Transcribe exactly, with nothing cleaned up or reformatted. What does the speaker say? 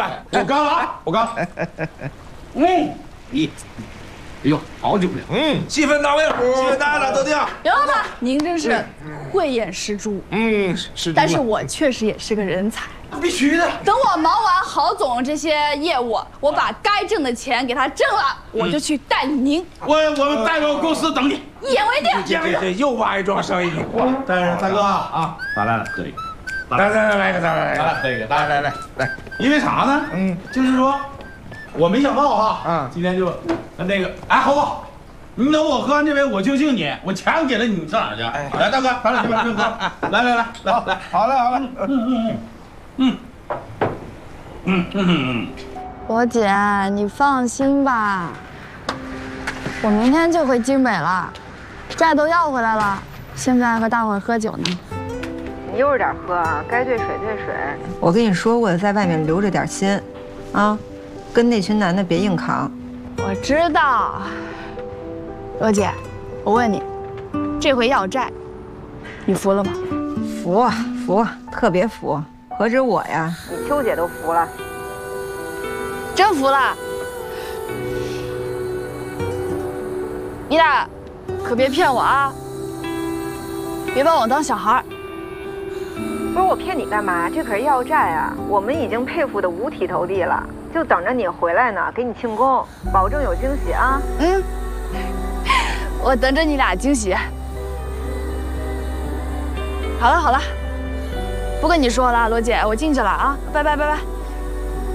来，我干了啊！我干了。嗯，咦，哎呦，好久了。嗯，戏份到位了，戏份到位了，都定。 刘老板，您真是慧眼识珠。 嗯，是。 但是我确实也是个人才。 必须的。 等我忙完郝总这些业务，我把该挣的钱给他挣了，我就去带您。 我我们代表公司等你。 一言为定。 一言为定。又挖一桩生意。哇，大大哥啊，咱俩喝一个。来来来来，咱俩来，咱俩喝一个。来来来来，因为啥呢？嗯，就是说，我没想到哈，嗯，今天就那个，哎，好不好？你等我喝完这杯，我就敬你。我钱给了你，你上哪儿去？来，大哥，咱俩这边喝。来来来来来，好嘞好嘞。嗯嗯嗯。嗯，嗯嗯嗯， 罗姐，你放心吧，我明天就回京北了，债都要回来了，现在和大伙儿喝酒呢。 你悠着点喝啊，该兑水兑水。 我跟你说过的，在外面留着点心，啊，跟那群男的别硬扛。 我知道，罗姐，我问你，这回要债，你服了吗？ 服服，特别服。何止我呀， 你秋姐都服了， 真服了。你俩可别骗我啊，别把我当小孩。 不是我骗你干嘛？这可是要债啊！我们已经佩服的五体投地了，就等着你回来呢，给你庆功，保证有惊喜啊！ 嗯，我等着你俩惊喜。好了好了。不跟你说了，罗姐，我进去了啊，拜拜拜拜。